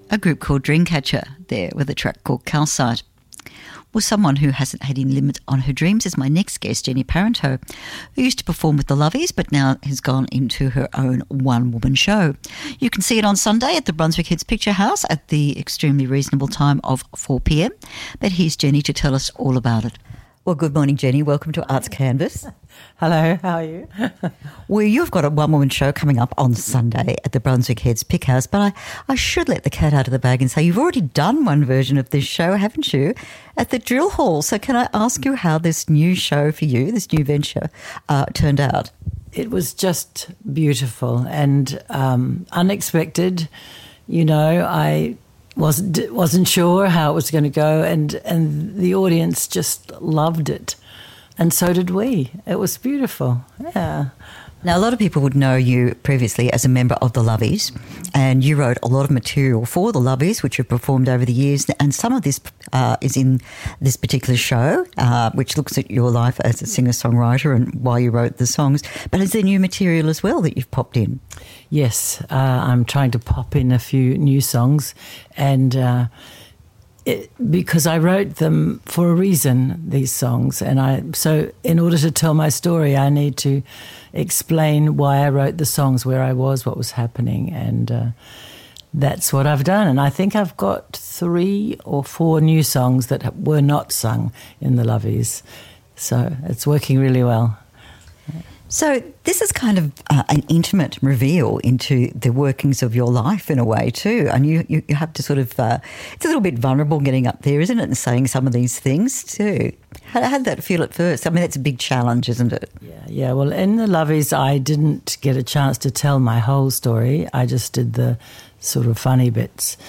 a group called Dreamcatcher there with a track called Calcite. Well, someone who hasn't had any limit on her dreams is my next guest, Jenny Parenteau, who used to perform with the Lovies but now has gone into her own one-woman show. You can see it on Sunday at the Brunswick Heads Picture House at the extremely reasonable time of 4 p.m. But here's Jenny to tell us all about it. Well, good morning, Jenny. Welcome to Arts Canvas. Hello, how are you? Well, you've got a one-woman show coming up on Sunday at the Brunswick Heads Pick House, but I should let the cat out of the bag and say you've already done one version of this show, haven't you, at the Drill Hall. So can I ask you how this new show for you, this new venture, turned out? It was just beautiful and unexpected. You know, I wasn't sure how it was going to go, and the audience just loved it, and so did we. It was beautiful. Yeah. Now, a lot of people would know you previously as a member of the Lovies, and you wrote a lot of material for the Lovies, which you've performed over the years, and some of this is in this particular show, which looks at your life as a singer-songwriter and why you wrote the songs. But is there new material as well that you've popped in? Yes, I'm trying to pop in a few new songs, and because I wrote them for a reason, these songs, and so in order to tell my story, I need to explain why I wrote the songs, where I was, what was happening, and that's what I've done. And I think I've got 3 or 4 new songs that were not sung in the Lovies, so it's working really well. So this is kind of an intimate reveal into the workings of your life in a way too. And you have to sort of, it's a little bit vulnerable getting up there, isn't it, and saying some of these things too. How did that feel at first? I mean, that's a big challenge, isn't it? Yeah. Well, in the Lovies, I didn't get a chance to tell my whole story. I just did the sort of funny bits.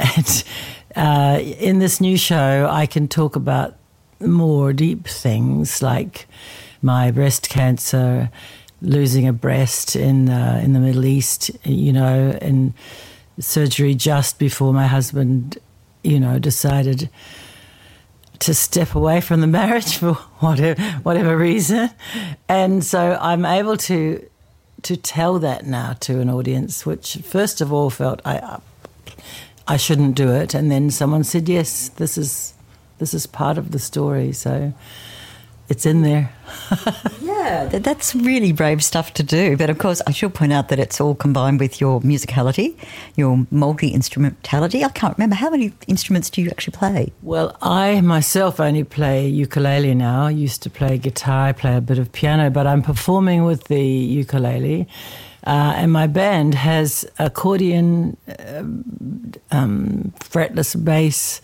And in this new show, I can talk about more deep things like my breast cancer, losing a breast in the Middle East, you know, and surgery just before my husband, you know, decided to step away from the marriage for whatever reason. And so I'm able to tell that now to an audience, which first of all felt I shouldn't do it, and then someone said, yes, this is part of the story, so it's in there. Yeah, that's really brave stuff to do. But of course, I should point out that it's all combined with your musicality, your multi-instrumentality. I can't remember, how many instruments do you actually play? Well, I myself only play ukulele now. I used to play guitar, I play a bit of piano, but I'm performing with the ukulele. And my band has accordion, fretless bass,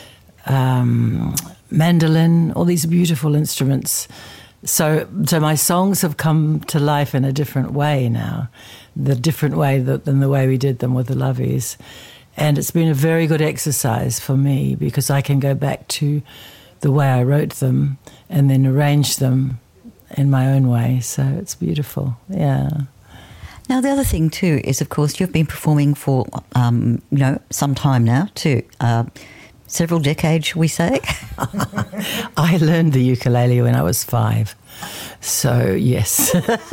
mandolin, all these beautiful instruments. So my songs have come to life in a different way now, the different way than the way we did them with the Lovies. And it's been a very good exercise for me because I can go back to the way I wrote them and then arrange them in my own way. So it's beautiful, yeah. Now, the other thing too is, of course, you've been performing for, some time now too. Several decades, shall we say? I learned the ukulele when I was 5. So, yes.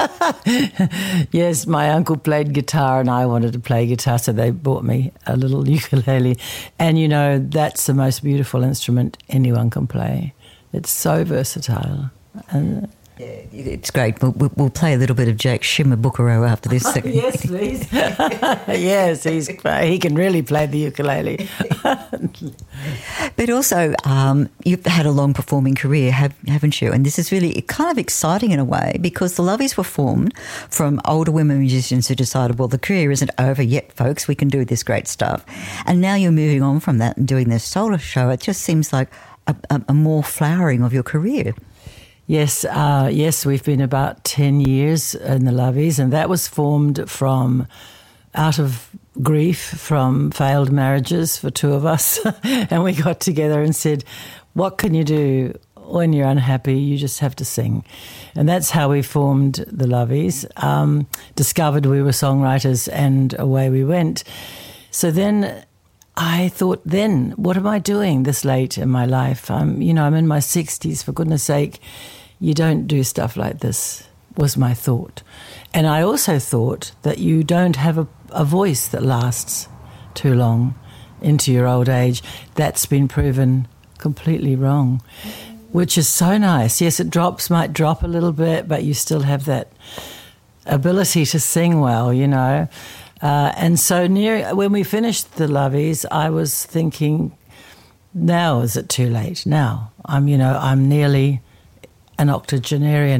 Yes, my uncle played guitar and I wanted to play guitar, so they bought me a little ukulele. And, you know, that's the most beautiful instrument anyone can play. It's so versatile. And yeah, it's great. We'll play a little bit of Jack Shimabukuro after this. Yes, please. Yes, he can really play the ukulele. But also, you've had a long performing career, haven't you? And this is really kind of exciting in a way because the Lovies were formed from older women musicians who decided, well, the career isn't over yet, folks. We can do this great stuff. And now you're moving on from that and doing this solo show. It just seems like a more flowering of your career. Yes, we've been about 10 years in the Lovies, and that was formed from out of grief from failed marriages for 2 of us. And we got together and said, what can you do when you're unhappy? You just have to sing. And that's how we formed the Lovies, discovered we were songwriters, and away we went. So then I thought, what am I doing this late in my life? I'm in my 60s, for goodness sake. You don't do stuff like this, was my thought. And I also thought that you don't have a voice that lasts too long. into your old age, that's been proven completely wrong, which is so nice. Yes, it might drop a little bit, but you still have that ability to sing well, you know. And so when we finished the Lovies, I was thinking, now is it too late? Now I'm nearly an octogenarian.